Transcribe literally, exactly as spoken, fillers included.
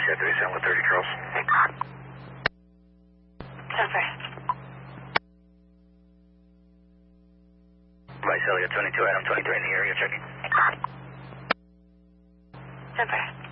Chef thirty-seven with thirty Charles. Denver. Visalia twenty-two, Adam twenty-three in the area, checking. Denver.